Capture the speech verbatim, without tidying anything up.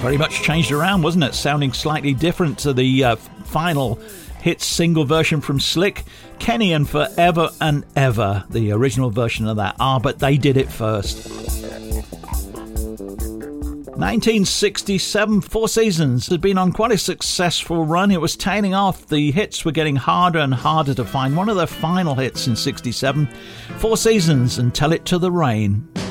Very much changed around, wasn't it? Sounding slightly different to the uh, final hit single version from Slick. Kenny and Forever and Ever, the original version of that. Ah, but they did it first. nineteen sixty-seven, Four Seasons had been on quite a successful run. It was tailing off. The hits were getting harder and harder to find. One of their final hits in sixty-seven, Four Seasons and Tell It to the Rain.